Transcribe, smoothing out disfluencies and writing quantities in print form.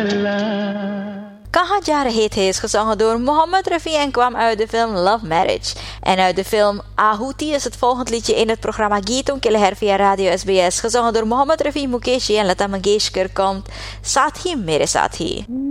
Kaha Ja Rahe The is gezongen door Mohammed Rafi en kwam uit de film Love Marriage. En uit de film Ahuti is het volgende liedje in het programma Geeton Killer via Radio SBS. Gezongen door Mohammed Rafi, Mukesh en Lata Mangeshkar komt Sathi Mere Sathi.